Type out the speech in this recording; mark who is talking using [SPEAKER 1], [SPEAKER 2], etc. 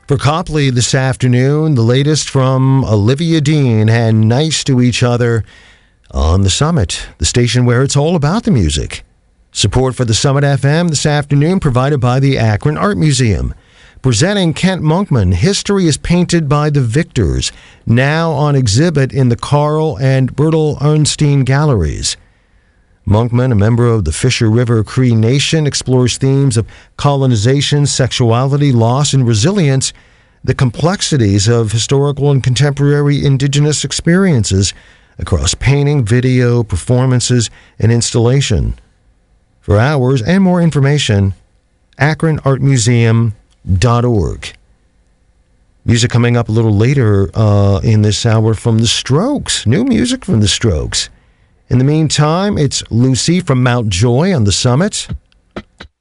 [SPEAKER 1] For Copley this afternoon, the latest from Olivia Dean and Nice to Each Other on The Summit, the station where it's all about the music. Support for The Summit FM this afternoon provided by the Akron Art Museum. Presenting Kent Monkman, History is Painted by the Victors, now on exhibit in the Carl and Bertel Arnstein Galleries. Monkman, a member of the Fisher River Cree Nation, explores themes of colonization, sexuality, loss, and resilience, the complexities of historical and contemporary indigenous experiences across painting, video, performances, and installation. For hours and more information, akronartmuseum.org. Music coming up a little later in this hour from The Strokes. New music from The Strokes. In the meantime, it's Lucy from Mount Joy on The Summit.